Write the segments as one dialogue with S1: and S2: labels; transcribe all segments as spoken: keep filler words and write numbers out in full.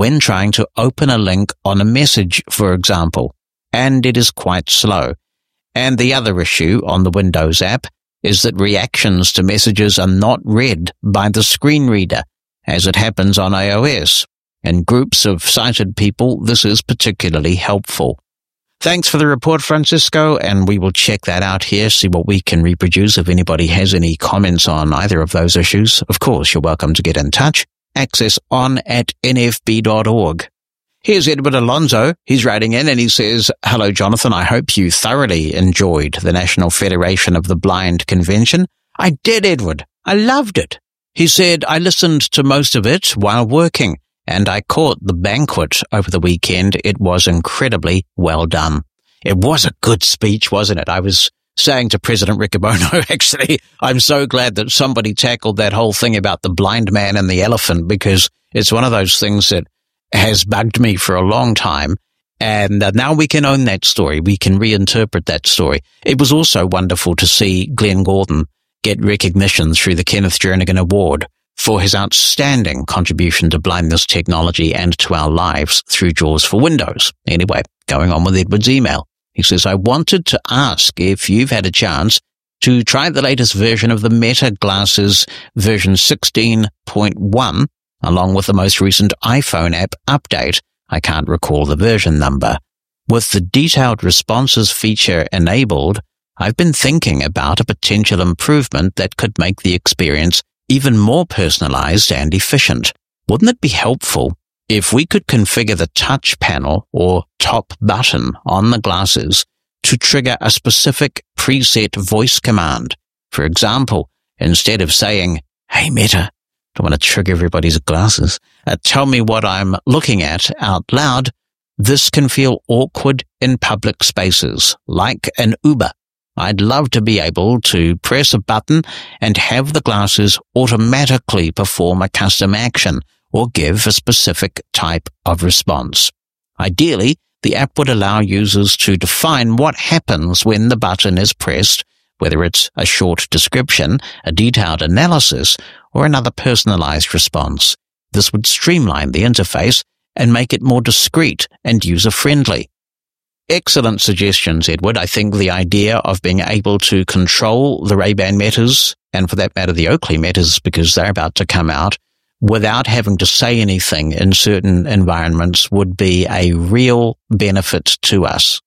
S1: when trying to open a link on a message, for example, and it is quite slow. And the other issue on the Windows app is that reactions to messages are not read by the screen reader, as it happens on iOS. In groups of sighted people, this is particularly helpful. Thanks for the report, Francisco, and we will check that out here, see what we can reproduce. If anybody has any comments on either of those issues, of course, you're welcome to get in touch. Access on at n f b dot org. Here's Edward Alonso. He's writing in and he says, "Hello, Jonathan. I hope you thoroughly enjoyed the National Federation of the Blind Convention." I did, Edward. I loved it. He said, "I listened to most of it while working, and I caught the banquet over the weekend. It was incredibly well done." It was a good speech, wasn't it? I was saying to President Riccobono, actually, I'm so glad that somebody tackled that whole thing about the blind man and the elephant, because it's one of those things that has bugged me for a long time. And uh, now we can own that story. We can reinterpret that story. It was also wonderful to see Glenn Gordon get recognition through the Kenneth Jernigan Award for his outstanding contribution to blindness technology and to our lives through JAWS for Windows. Anyway, going on with Edward's email. He says, "I wanted to ask if you've had a chance to try the latest version of the Meta Glasses version sixteen point one, along with the most recent iPhone app update. I can't recall the version number. With the detailed responses feature enabled, I've been thinking about a potential improvement that could make the experience even more personalized and efficient. Wouldn't it be helpful if we could configure the touch panel or top button on the glasses to trigger a specific preset voice command? For example, instead of saying, 'Hey Meta,' don't want to trigger everybody's glasses, uh, 'tell me what I'm looking at' out loud, this can feel awkward in public spaces, like an Uber. I'd love to be able to press a button and have the glasses automatically perform a custom action or give a specific type of response. Ideally, the app would allow users to define what happens when the button is pressed, whether it's a short description, a detailed analysis, or another personalized response. This would streamline the interface and make it more discreet and user-friendly." Excellent suggestions, Edward. I think the idea of being able to control the Ray-Ban Metas, and for that matter the Oakley Metas, because they're about to come out, without having to say anything in certain environments would be a real benefit to us.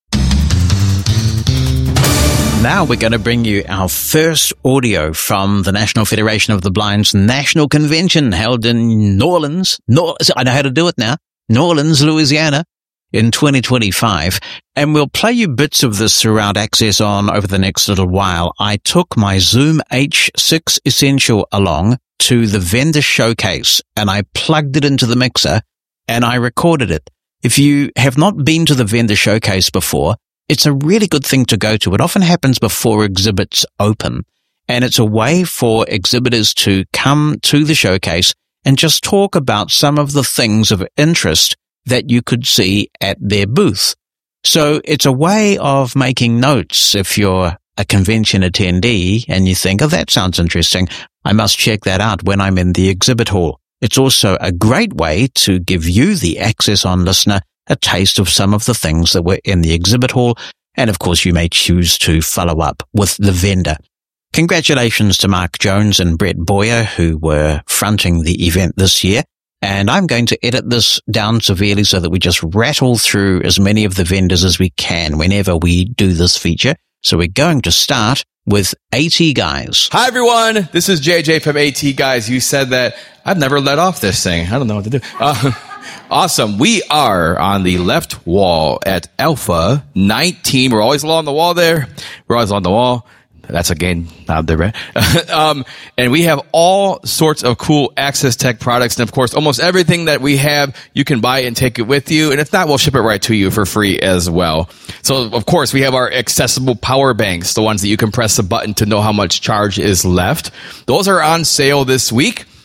S1: Now we're going to bring you our first audio from the National Federation of the Blind's National Convention held in New Orleans. Nor- I know how to do it now. New Orleans, Louisiana, in twenty twenty-five. And we'll play you bits of this throughout Access On over the next little while. I took my Zoom H six Essential along to the vendor showcase and I plugged it into the mixer and I recorded it. If you have not been to the vendor showcase before, it's a really good thing to go to. It often happens before exhibits open, and it's a way for exhibitors to come to the showcase and just talk about some of the things of interest that you could see at their booth. So it's a way of making notes if you're a convention attendee and you think, oh, that sounds interesting, I must check that out when I'm in the exhibit hall. It's also a great way to give you, the Access On listener, a taste of some of the things that were in the exhibit hall, and of course you may choose to follow up with the vendor. Congratulations to Mark Jones and Brett Boyer, who were fronting the event this year, and I'm going to edit this down severely so that we just rattle through as many of the vendors as we can whenever we do this feature. So we're going to start with AT Guys.
S2: Hi everyone, this is J J from AT Guys. You said that I've never let off this thing. I don't know what to do. Uh, Awesome. We are on the left wall at Alpha nineteen. We're always along the wall there. We're always on the wall. That's again not there, right? um, and we have all sorts of cool Access Tech products. And of course, almost everything that we have, you can buy and take it with you. And if not, we'll ship it right to you for free as well. So of course, we have our accessible power banks, the ones that you can press a button to know how much charge is left. Those are on sale this week.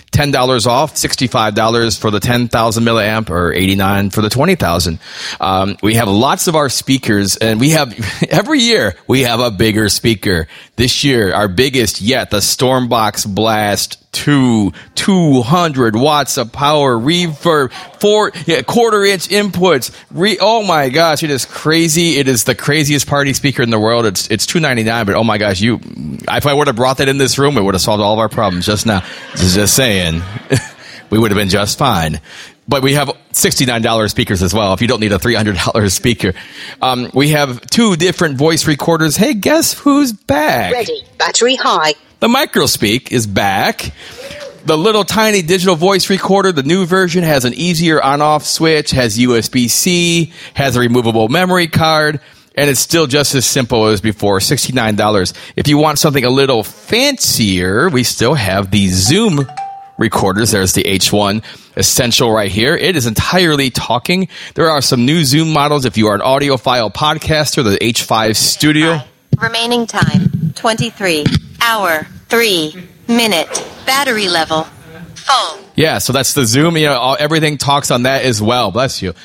S2: ten dollars off, sixty-five dollars for the ten thousand milliamp or eighty-nine dollars for the twenty thousand. Um, we have lots of our speakers, and we have, every year, we have a bigger speaker. This year, our biggest yet, the Stormbox Blast two, two hundred watts of power, reverb, four, yeah, quarter inch inputs. Re, oh my gosh, it is crazy. It is the craziest party speaker in the world. It's, it's two ninety-nine, but oh my gosh, you, if I would have brought that in this room, it would have solved all of our problems just now. Just saying. We would have been just fine. But we have sixty-nine dollars speakers as well, if you don't need a three hundred dollars speaker. Um, we have two different voice recorders. Hey, guess who's back?
S3: Ready. Battery high.
S2: The MicroSpeak is back. The little tiny digital voice recorder, the new version, has an easier on-off switch, has U S B C, has a removable memory card, and it's still just as simple as before, sixty-nine dollars. If you want something a little fancier, we still have the Zoom recorders. There's the H one Essential right here. It is entirely talking. There are some new Zoom models. If you are an audiophile podcaster, the H five Studio.
S4: Hi. Remaining time, twenty-three. Hour, three. Minute. Battery level, full.
S2: Yeah, so that's the Zoom. You know, all, everything talks on that as well. Bless you.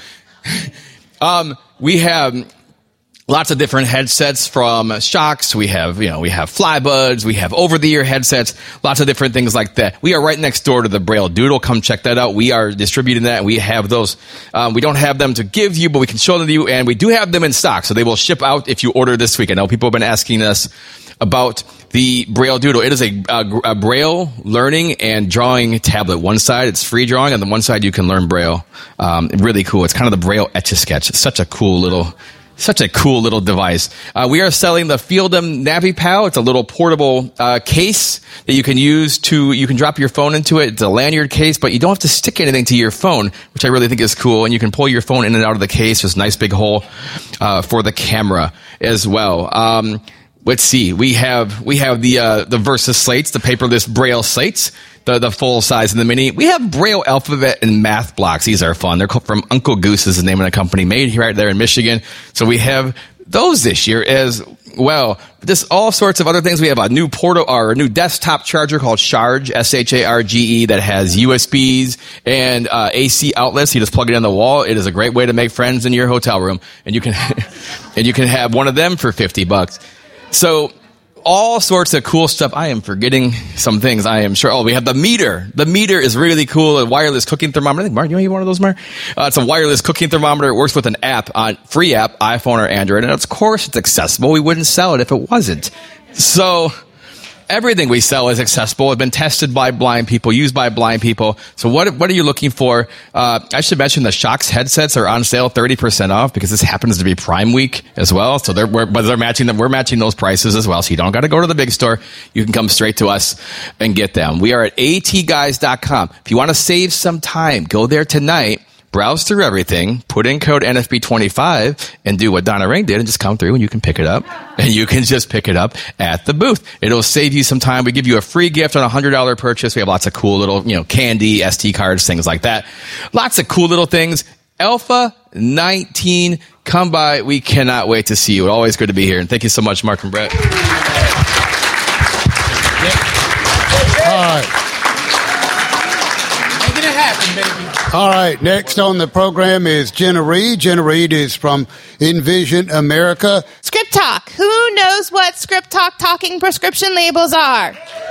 S2: um, we have lots of different headsets from Shocks. We have, you know, we have FlyBuds. We have over-the-ear headsets. Lots of different things like that. We are right next door to the Braille Doodle. Come check that out. We are distributing that. We have those. Um, we don't have them to give you, but we can show them to you, and we do have them in stock, so they will ship out if you order this week. I know people have been asking us about the Braille Doodle. It is a, a, a Braille learning and drawing tablet. One side, it's free drawing, and the one side you can learn Braille. Um, really cool. It's kind of the Braille Etch-a-Sketch. It's such a cool little... Such a cool little device. Uh, we are selling the Fieldom NaviPal. It's a little portable uh, case that you can use to, you can drop your phone into it. It's a lanyard case, but you don't have to stick anything to your phone, which I really think is cool. And you can pull your phone in and out of the case. There's a nice big hole uh, for the camera as well. Um, let's see. We have we have the uh, the Versa slates, the paperless Braille slates. The, the full size and the mini. We have Braille alphabet and math blocks. These are fun. They're called from Uncle Goose is the name of the company, made here right there in Michigan. So we have those this year as well. Just all sorts of other things. We have a new portal or a new desktop charger called Charge, S H A R G E, that has U S Bs and uh, A C outlets. You just plug it in the wall. It is a great way to make friends in your hotel room, and you can and you can have one of them for fifty bucks. So all sorts of cool stuff. I am forgetting some things, I am sure. Oh, we have the meter. The meter is really cool. A wireless cooking thermometer. I think, Mark, you want one of those, Mark? Uh, it's a wireless cooking thermometer. It works with an app, on free app, iPhone or Android. And of course, it's accessible. We wouldn't sell it if it wasn't. So everything we sell is accessible. It's been tested by blind people, used by blind people. So what what are you looking for? Uh, I should mention the Shocks headsets are on sale thirty percent off because this happens to be Prime Week as well. So they're, we're, but they're matching them. We're matching those prices as well. So you don't got to go to the big store. You can come straight to us and get them. We are at A T guys dot com. If you want to save some time, go there tonight. Browse through everything, put in code N F B twenty-five, and do what Donna Ring did and just come through and you can pick it up. And you can just pick it up at the booth. It'll save you some time. We give you a free gift on a one hundred dollars purchase. We have lots of cool little, you know, candy, S D cards, things like that. Lots of cool little things. Alpha nineteen, come by. We cannot wait to see you. Always good to be here. And thank you so much, Mark and Brett.
S5: All right.
S6: Making it happen, baby.
S5: All right, next on the program is Jenna Reed. Jenna Reed is from Envision America.
S7: Script Talk. Who knows what Script Talk talking prescription labels are?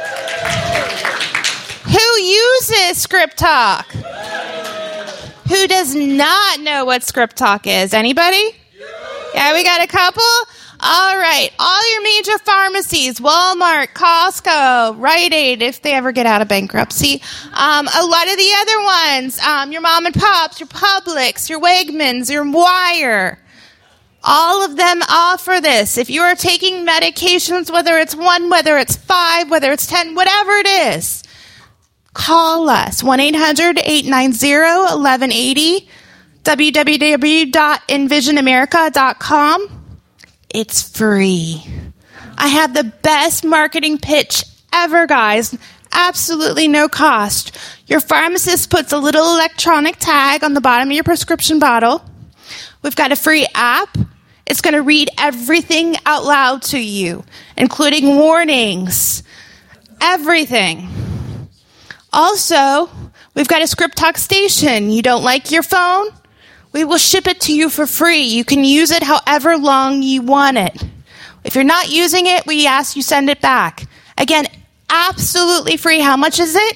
S7: Who uses Script Talk? Who does not know what Script Talk is? Anybody? Yeah, we got a couple. All right. All your major pharmacies, Walmart, Costco, Rite Aid, if they ever get out of bankruptcy. Um, a lot of the other ones, um, your mom and pops, your Publix, your Wegmans, your Wire. All of them offer this. If you are taking medications, whether it's one, whether it's five, whether it's ten, whatever it is, call us. one eight hundred eight nine zero one one eight zero, w w w dot envision america dot com. It's free. I have the best marketing pitch ever, guys. Absolutely no cost. Your pharmacist puts a little electronic tag on the bottom of your prescription bottle. We've got a free app. It's going to read everything out loud to you, including warnings, everything. Also, we've got a Script Talk station. You don't like your phone? We will ship it to you for free. You can use it however long you want it. If you're not using it, we ask you send it back. Again, absolutely free. How much is it?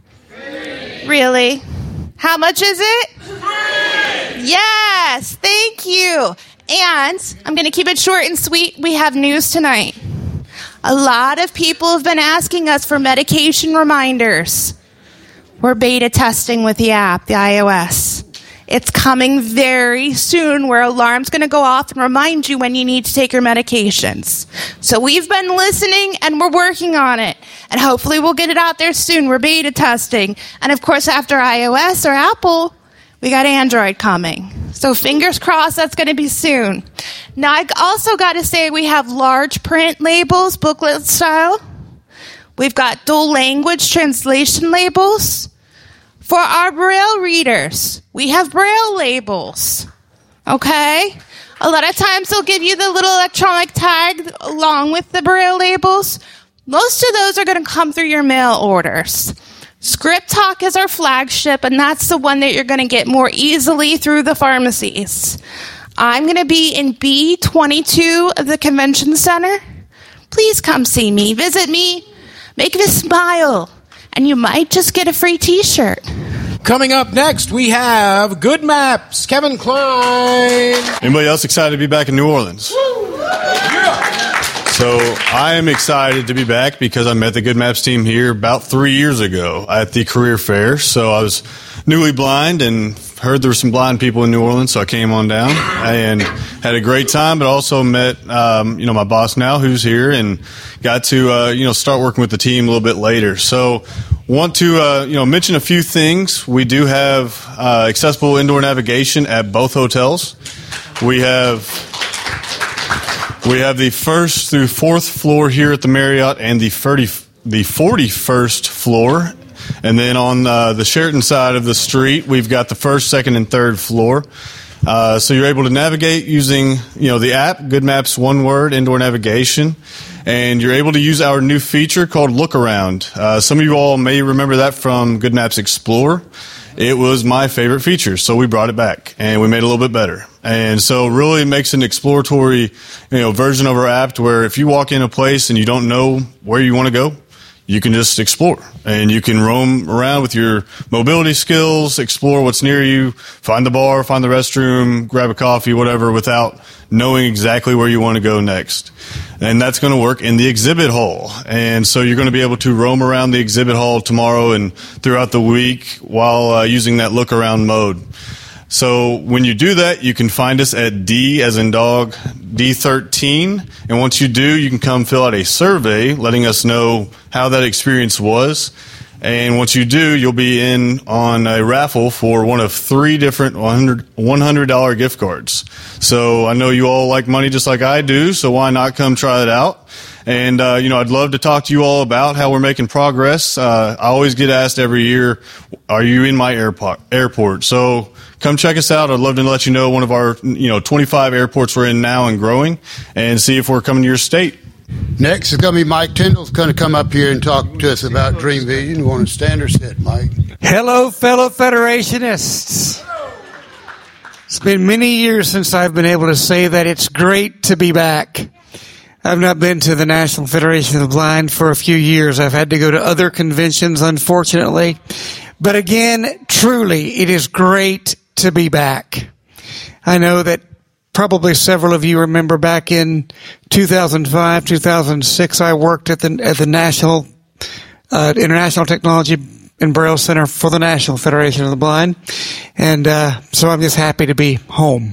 S7: Free. Really? How much is it? Free. Yes, thank you. And I'm going to keep it short and sweet. We have news tonight. A lot of people have been asking us for medication reminders. We're beta testing with the app, the iOS. It's coming very soon where alarm's going to go off and remind you when you need to take your medications. So we've been listening and we're working on it. And hopefully we'll get it out there soon. We're beta testing. And of course, after iOS or Apple, we got Android coming. So fingers crossed that's going to be soon. Now, I also got to say we have large print labels, booklet style. We've got dual language translation labels. For our Braille readers, we have Braille labels, okay? A lot of times they'll give you the little electronic tag along with the Braille labels. Most of those are going to come through your mail orders. Script Talk is our flagship, and that's the one that you're going to get more easily through the pharmacies. I'm going to be in B twenty-two of the Convention Center. Please come see me, visit me, make me smile. And you might just get a free t-shirt.
S3: Coming up next, we have Good Maps, Kevin Klein.
S6: Anybody else excited to be back in New Orleans?
S3: Yeah.
S6: So I am excited to be back because I met the Good Maps team here about three years ago at the career fair. So I was newly blind and heard there were some blind people in New Orleans, so I came on down and had a great time, but also met, um, you know, my boss now who's here and got to, uh, you know, start working with the team a little bit later. So want to, uh, you know, mention a few things. We do have uh, accessible indoor navigation at both hotels. We have we have the first through fourth floor here at the Marriott and the thirty, the forty-first floor. And then on uh, the Sheraton side of the street, we've got the first, second, and third floor. Uh, so you're able to navigate using, you know, the app, Good Maps, one word, indoor navigation. And you're able to use our new feature called Look Around. Uh, some of you all may remember that from Good Maps Explorer. It was my favorite feature, so we brought it back, and we made it a little bit better. And so really makes an exploratory, you know, version of our app to where if you walk in a place and you don't know where you want to go, you can just explore, and you can roam around with your mobility skills, explore what's near you, find the bar, find the restroom, grab a coffee, whatever, without knowing exactly where you want to go next. And that's going to work in the exhibit hall. And so you're going to be able to roam around the exhibit hall tomorrow and throughout the week while uh, using that look around mode. So when you do that, you can find us at D as in dog, D thirteen. And once you do, you can come fill out a survey letting us know how that experience was. And once you do, you'll be in on a raffle for one of three different one hundred dollars gift cards. So I know you all like money just like I do, so why not come try it out? And, uh, you know, I'd love to talk to you all about how we're making progress. Uh, I always get asked every year, are you in my airport? airport? So come check us out. I'd love to let you know one of our, you know, twenty-five airports we're in now and growing, and see if we're coming to your state.
S5: Next is going to be Mike Tyndall's going to come up here and talk to us about Dream Vision. You want to stand or sit, Mike?
S8: Hello, fellow Federationists. It's been many years since I've been able to say that it's great to be back. I've not been to the National Federation of the Blind for a few years. I've had to go to other conventions, unfortunately. But again, truly, it is great to be back. I know that probably several of you remember back in two thousand five, two thousand six, I worked at the at the National uh, International Technology and Braille Center for the National Federation of the Blind, and uh, so I'm just happy to be home.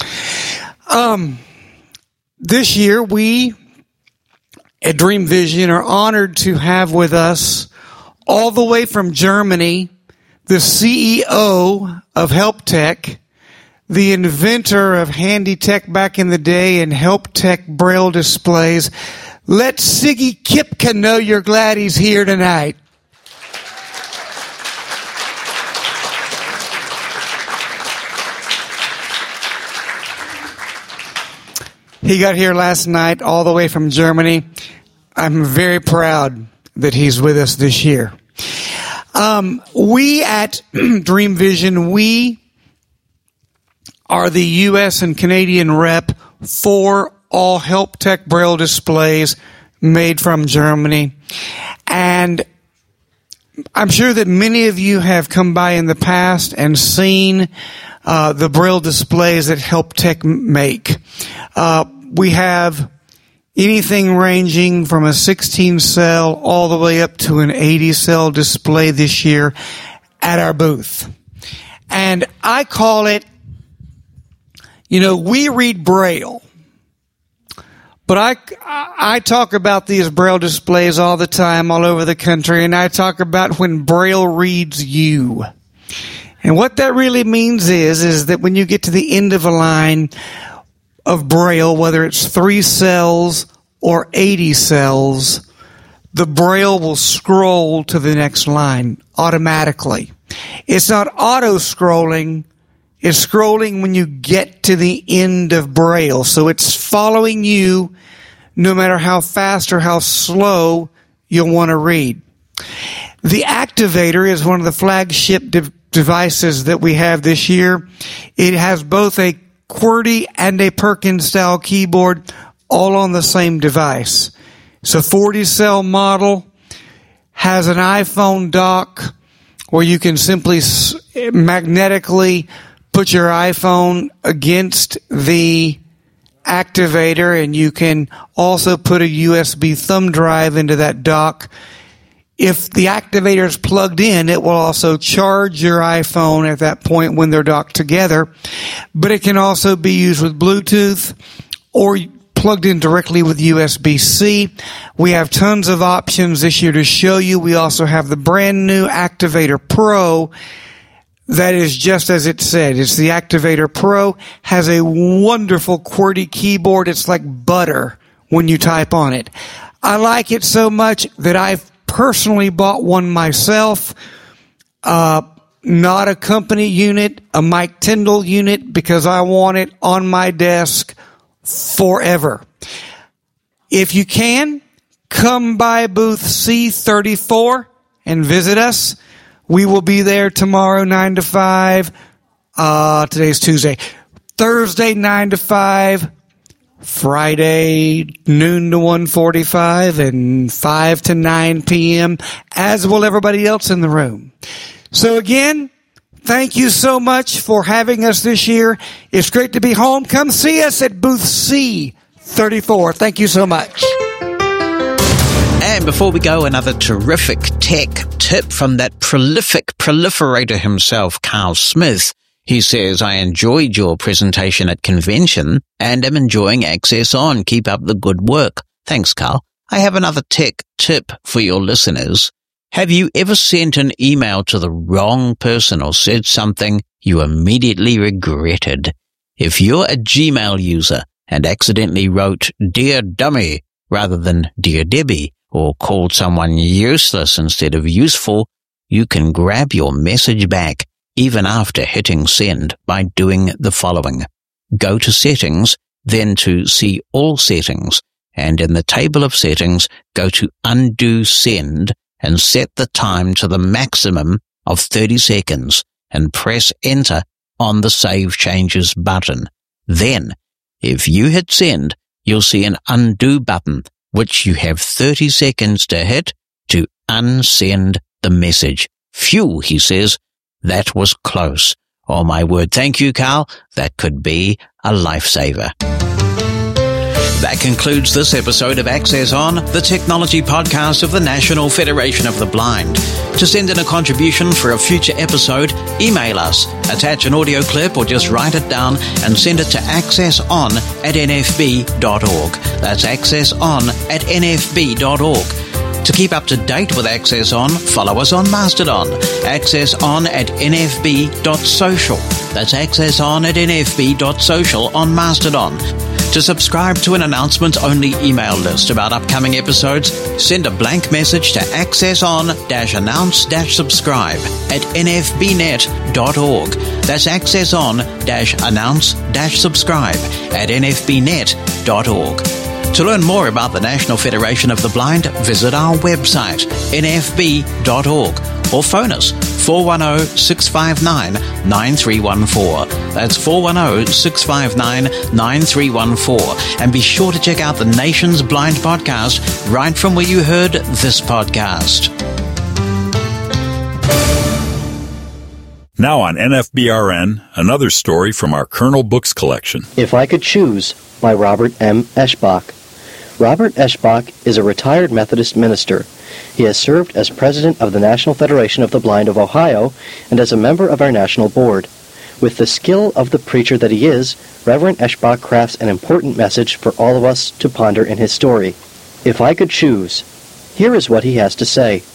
S8: Um, this year we at Dream Vision are honored to have with us, all the way from Germany, the C E O of HelpTech, the inventor of Handy Tech back in the day and HelpTech Braille displays. Let Siggy Kipka know you're glad he's here tonight. He got here last night all the way from Germany. I'm very proud that he's with us this year. Um, we at Dream Vision, we are the U S and Canadian rep for all HelpTech Braille displays made from Germany. And I'm sure that many of you have come by in the past and seen uh, the Braille displays that HelpTech make. Uh, we have anything ranging from a sixteen cell all the way up to an eighty cell display this year at our booth. And I call it, you know, we read Braille. But I, I talk about these Braille displays all the time all over the country, and I talk about when Braille reads you. And what that really means is, is that when you get to the end of a line of Braille, whether it's three cells or eighty cells, the Braille will scroll to the next line automatically. It's not auto-scrolling. It's scrolling when you get to the end of Braille. So it's following you no matter how fast or how slow you'll want to read. The Activator is one of the flagship de- devices that we have this year. It has both a QWERTY and a Perkins style keyboard all on the same device. It's a forty cell model, has an iPhone dock where you can simply magnetically put your iPhone against the Activator, and you can also put a U S B thumb drive into that dock. If the Activator is plugged in, it will also charge your iPhone at that point when they're docked together. But it can also be used with Bluetooth or plugged in directly with U S B C. We have tons of options this year to show you. We also have the brand new Activator Pro. That is just as it said. It's the Activator Pro. Has a wonderful QWERTY keyboard. It's like butter when you type on it. I like it so much that I've personally bought one myself. Uh, not a company unit, a Mike Tyndall unit, because I want it on my desk forever. If you can, come by booth C thirty-four and visit us. We will be there tomorrow, nine to five. Uh, today's Tuesday. Thursday, nine to five. Friday, noon to one forty-five, and five to nine p.m., as will everybody else in the room. So again, thank you so much for having us this year. It's great to be home. Come see us at booth C thirty-four. Thank you so much.
S1: And before we go, another terrific tech tip from that prolific proliferator himself, Carl Smith. He says, I enjoyed your presentation at convention and am enjoying Access On. Keep up the good work. Thanks, Carl. I have another tech tip for your listeners. Have you ever sent an email to the wrong person or said something you immediately regretted? If you're a Gmail user and accidentally wrote Dear Dummy rather than Dear Debbie, or called someone useless instead of useful, you can grab your message back even after hitting send by doing the following. Go to Settings, then to See All Settings, and in the table of settings, go to Undo Send and set the time to the maximum of thirty seconds and press Enter on the Save Changes button. Then, if you hit send, you'll see an Undo button, which you have thirty seconds to hit to unsend the message. Phew, he says, that was close. Oh my word, thank you, Carl. That could be a lifesaver. That concludes this episode of Access On, the technology podcast of the National Federation of the Blind. To send in a contribution for a future episode, email us, attach an audio clip, or just write it down and send it to accesson at n f b dot org. That's accesson at n f b dot org. To keep up to date with Access On, follow us on Mastodon, accesson at n f b dot social. That's accesson at n f b dot social on Mastodon. To subscribe to an announcement-only email list about upcoming episodes, send a blank message to accesson-announce-subscribe at n f b net dot org. That's accesson-announce-subscribe at n f b net dot org. To learn more about the National Federation of the Blind, visit our website, n f b dot org, or phone us four one zero, six five nine, nine three one four. That's four one zero, six five nine, nine three one four. And be sure to check out the Nation's Blind podcast right from where you heard this podcast.
S9: Now on N F B R N, another story from our Kernel Books collection.
S10: If I Could Choose by Robert M. Eschbach. Robert Eschbach is a retired Methodist minister. He has served as president of the National Federation of the Blind of Ohio and as a member of our national board. With the skill of the preacher that he is, Reverend Eschbach crafts an important message for all of us to ponder in his story. If I could choose, here is what he has to say.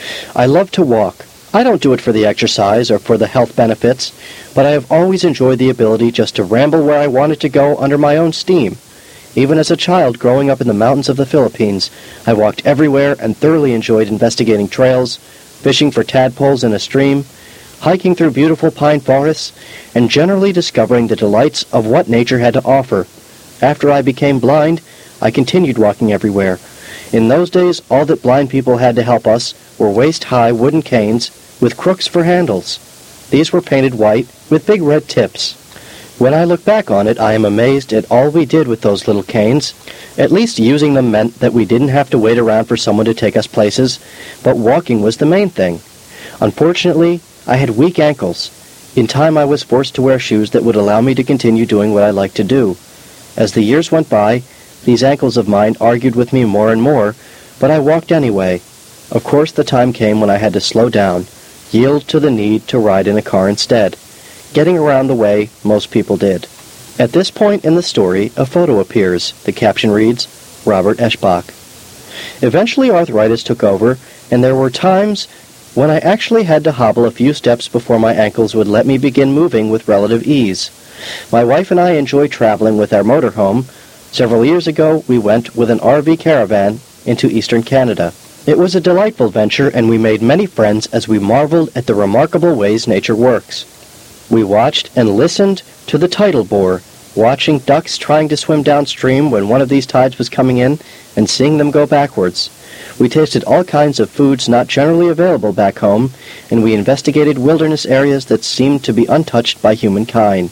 S10: I love to walk. I don't do it for the exercise or for the health benefits, but I have always enjoyed the ability just to ramble where I wanted to go under my own steam. Even as a child growing up in the mountains of the Philippines, I walked everywhere and thoroughly enjoyed investigating trails, fishing for tadpoles in a stream, hiking through beautiful pine forests, and generally discovering the delights of what nature had to offer. After I became blind, I continued walking everywhere. In those days, all that blind people had to help us were waist-high wooden canes with crooks for handles. These were painted white with big red tips. When I look back on it, I am amazed at all we did with those little canes. At least using them meant that we didn't have to wait around for someone to take us places, but walking was the main thing. Unfortunately, I had weak ankles. In time, I was forced to wear shoes that would allow me to continue doing what I liked to do. As the years went by, these ankles of mine argued with me more and more, but I walked anyway. Of course, the time came when I had to slow down, yield to the need to ride in a car instead, getting around the way most people did. At this point in the story, a photo appears. The caption reads, Robert Eschbach. Eventually, arthritis took over, and there were times when I actually had to hobble a few steps before my ankles would let me begin moving with relative ease. My wife and I enjoy traveling with our motorhome. Several years ago, we went with an R V caravan into eastern Canada. It was a delightful venture, and we made many friends as we marveled at the remarkable ways nature works. We watched and listened to the tidal bore, watching ducks trying to swim downstream when one of these tides was coming in, and seeing them go backwards. We tasted all kinds of foods not generally available back home, and we investigated wilderness areas that seemed to be untouched by humankind.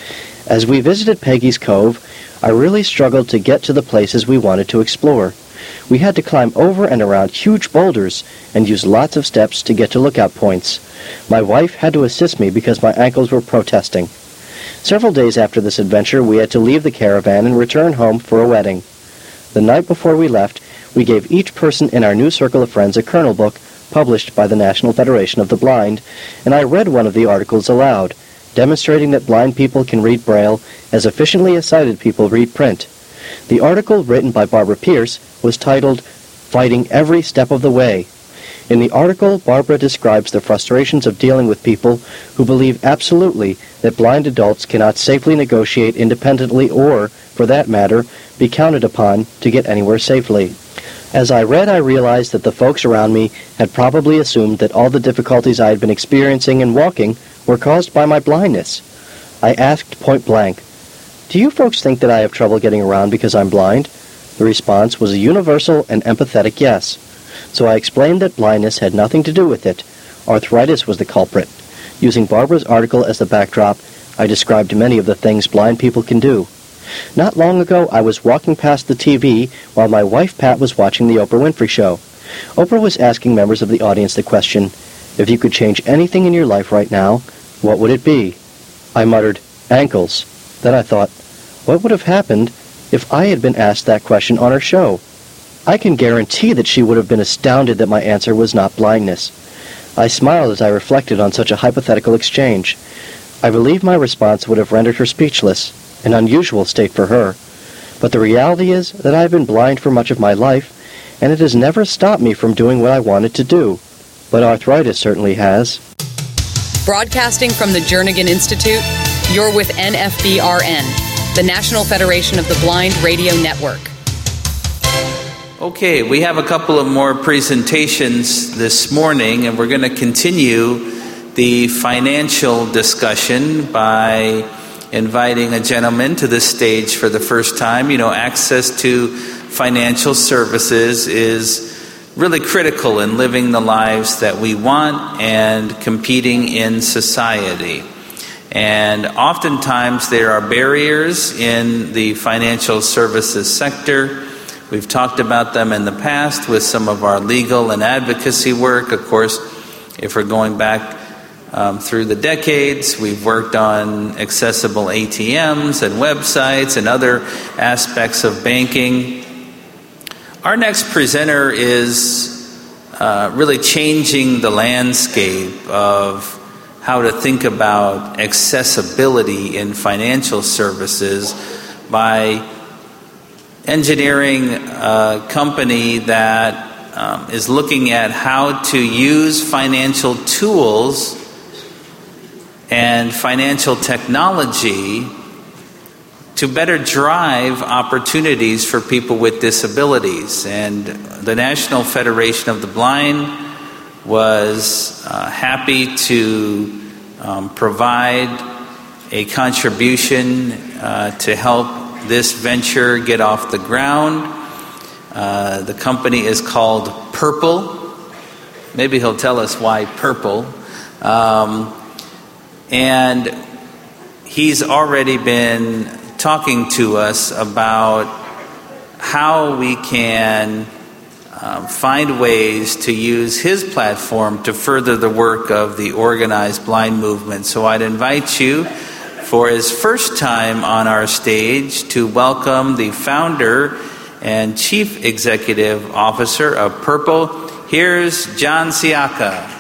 S10: As we visited Peggy's Cove, I really struggled to get to the places we wanted to explore. We had to climb over and around huge boulders and use lots of steps to get to lookout points. My wife had to assist me because my ankles were protesting. Several days after this adventure, we had to leave the caravan and return home for a wedding. The night before we left, we gave each person in our new circle of friends a Kernel book published by the National Federation of the Blind, and I read one of the articles aloud, demonstrating that blind people can read Braille as efficiently as sighted people read print. The article, written by Barbara Pierce, was titled, Fighting Every Step of the Way. In the article, Barbara describes the frustrations of dealing with people who believe absolutely that blind adults cannot safely negotiate independently or, for that matter, be counted upon to get anywhere safely. As I read, I realized that the folks around me had probably assumed that all the difficulties I had been experiencing in walking were caused by my blindness. I asked point blank, "Do you folks think that I have trouble getting around because I'm blind?" The response was a universal and empathetic yes. So I explained that blindness had nothing to do with it. Arthritis was the culprit. Using Barbara's article as the backdrop, I described many of the things blind people can do. Not long ago, I was walking past the T V while my wife Pat was watching the Oprah Winfrey Show. Oprah was asking members of the audience the question, if you could change anything in your life right now, what would it be? I muttered, ankles. Then I thought, what would have happened if I had been asked that question on her show? I can guarantee that she would have been astounded that my answer was not blindness. I smiled as I reflected on such a hypothetical exchange. I believe my response would have rendered her speechless, an unusual state for her. But the reality is that I have been blind for much of my life, and it has never stopped me from doing what I wanted to do. But arthritis certainly has.
S11: Broadcasting from the Jernigan Institute, you're with N F B R N, the National Federation of the Blind Radio Network.
S12: Okay, we have a couple of more presentations this morning, and we're going to continue the financial discussion by inviting a gentleman to the stage for the first time. You know, access to financial services is really critical in living the lives that we want and competing in society. And oftentimes there are barriers in the financial services sector. We've talked about them in the past with some of our legal and advocacy work. Of course, if we're going back um, through the decades, we've worked on accessible A T Ms and websites and other aspects of banking. Our next presenter is uh, really changing the landscape of how to think about accessibility in financial services by engineering a company that um, is looking at how to use financial tools and financial technology to better drive opportunities for people with disabilities. And the National Federation of the Blind was uh, happy to um, provide a contribution uh, to help this venture get off the ground. Uh, the company is called Purple. Maybe he'll tell us why Purple. Um, and he's already been talking to us about how we can uh, find ways to use his platform to further the work of the organized blind movement. So I'd invite you for his first time on our stage to welcome the founder and chief executive officer of Purple. Here's John Siaka.